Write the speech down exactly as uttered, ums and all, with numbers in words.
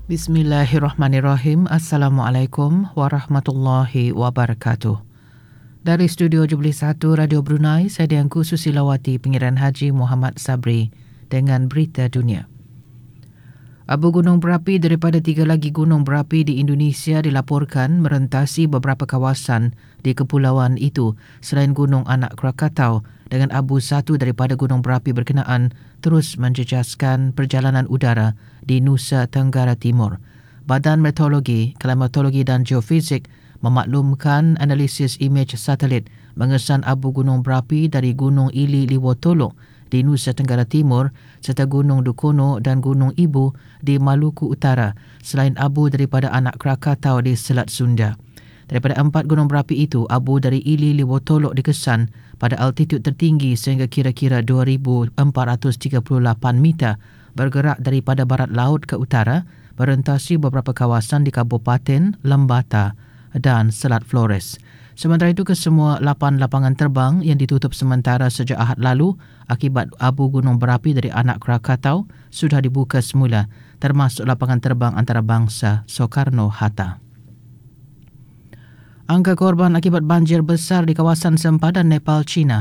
Bismillahirrahmanirrahim. Assalamualaikum warahmatullahi wabarakatuh. Dari Studio tujuh puluh satu Radio Brunei, saya Dianku Susilawati, Pengiran Haji Muhammad Sabri dengan berita dunia. Abu gunung berapi daripada tiga lagi gunung berapi di Indonesia dilaporkan merentasi beberapa kawasan di kepulauan itu selain Gunung Anak Krakatau, dengan abu satu daripada gunung berapi berkenaan terus menjejaskan perjalanan udara di Nusa Tenggara Timur. Badan Meteorologi, Klimatologi dan Geofisik memaklumkan analisis imej satelit mengesan abu gunung berapi dari Gunung Ili Liwotolok di Nusa Tenggara Timur serta Gunung Dukono dan Gunung Ibu di Maluku Utara selain abu daripada Anak Krakatau di Selat Sunda. Daripada empat gunung berapi itu, abu dari Ili Liwotolok dikesan pada altitud tertinggi sehingga kira-kira dua ribu empat ratus tiga puluh lapan meter, bergerak daripada barat laut ke utara, merentasi beberapa kawasan di Kabupaten Lembata dan Selat Flores. Sementara itu, kesemua lapan lapangan terbang yang ditutup sementara sejak Ahad lalu akibat abu gunung berapi dari Anak Krakatau sudah dibuka semula, termasuk lapangan terbang antarabangsa Soekarno-Hatta. Angka korban akibat banjir besar di kawasan sempadan Nepal, China